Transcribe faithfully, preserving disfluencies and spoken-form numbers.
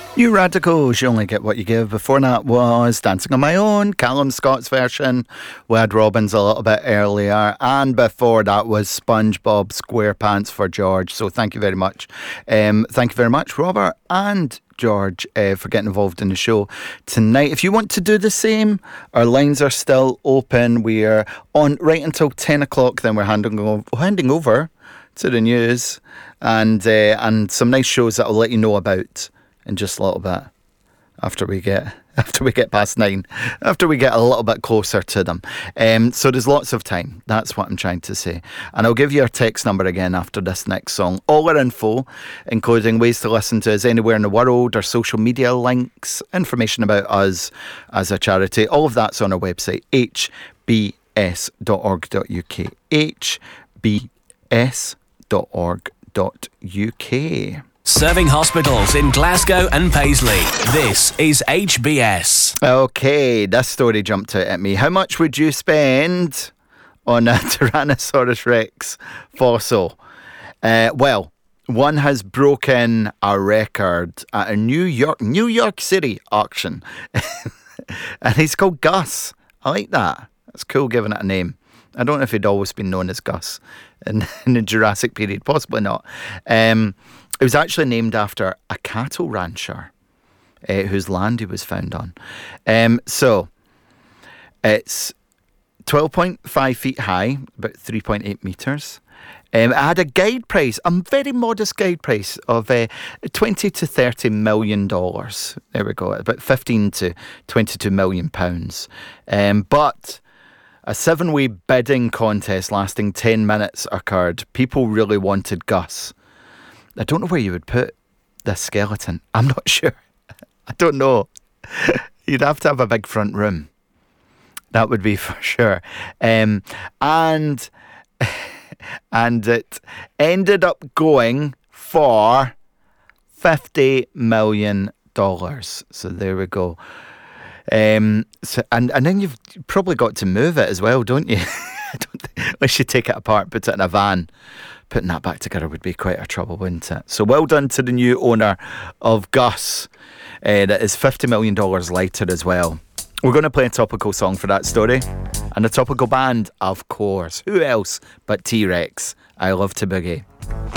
You Radicals, you only get what you give. Before that was Dancing on My Own, Callum Scott's version. We had Robin's a little bit earlier. And before that was SpongeBob SquarePants for George. So thank you very much. Um, thank you very much, Robert and George, uh, for getting involved in the show tonight. If you want to do the same, our lines are still open. We are on right until ten o'clock. Then we're handing, o- handing over to the news and, uh, and some nice shows that I'll let you know about in just a little bit after we get after we get past nine, after we get a little bit closer to them. Um, so there's lots of time. That's what I'm trying to say. And I'll give you our text number again after this next song. All our info, including ways to listen to us anywhere in the world, our social media links, information about us as a charity, all of that's on our website, h b s dot org dot u k. h b s dot org dot u k. Serving hospitals in Glasgow and Paisley. This is H B S. Okay, this story jumped out at me. How much would you spend on a Tyrannosaurus Rex fossil? Uh, well, one has broken a record at a New York, New York City auction. And he's called Gus. I like that. That's cool, giving it a name. I don't know if he'd always been known as Gus in, in the Jurassic period. Possibly not. Um... It was actually named after a cattle rancher uh, whose land he was found on. Um, so, it's twelve point five feet high, about three point eight metres. Um, it had a guide price, a very modest guide price of uh, twenty to thirty million dollars. There we go, about fifteen to twenty-two million pounds. Um, but a seven-way bidding contest lasting ten minutes occurred. People really wanted Gus. I don't know where you would put this skeleton. I'm not sure. I don't know. You'd have to have a big front room. That would be for sure. Um, and and it ended up going for fifty million dollars. So there we go. Um, so and, and then you've probably got to move it as well, don't you? I don't think, unless you take it apart, put it in a van. Putting that back together would be quite a trouble, wouldn't it? So well done to the new owner of Gus. Uh, that is fifty million dollars lighter as well. We're going to play a topical song for that story. And a topical band, of course. Who else but T-Rex? I love to boogie.